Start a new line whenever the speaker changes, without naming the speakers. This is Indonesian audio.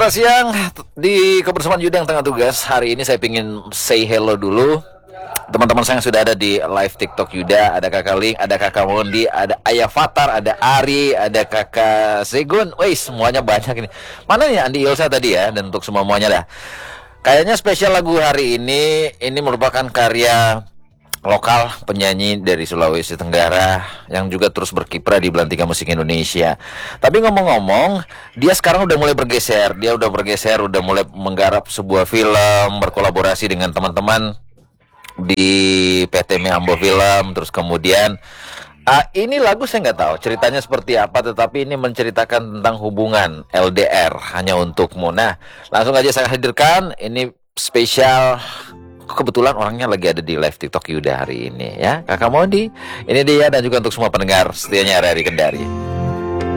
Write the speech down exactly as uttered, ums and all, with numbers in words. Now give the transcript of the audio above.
Selamat siang di kebersamaan Yuda yang tengah tugas. Hari ini saya ingin say hello dulu teman-teman saya yang sudah ada di live TikTok Yuda. Ada kakak Link, ada kakak Mondi, ada Ayah Fatar, ada Ari, ada kakak Segun. Wih, semuanya banyak ini. Mana nih Andi Ilsa tadi ya? Dan untuk semua-muanya dah. Kayaknya spesial lagu hari ini, ini merupakan karya lokal penyanyi dari Sulawesi Tenggara yang juga terus berkiprah di belantika musik Indonesia. Tapi ngomong-ngomong, dia sekarang udah mulai bergeser. Dia udah bergeser, udah mulai menggarap sebuah film, berkolaborasi dengan teman-teman di P T Meambo Film. Terus kemudian uh, ini lagu saya nggak tahu ceritanya seperti apa, tetapi ini menceritakan tentang hubungan L D R hanya untukmu. Nah, langsung aja saya hadirkan ini spesial. Kebetulan orangnya lagi ada di live TikTok Yuda hari ini ya, kakak Mondi. Ini dia, dan juga untuk semua pendengar setianya R R I Kendari.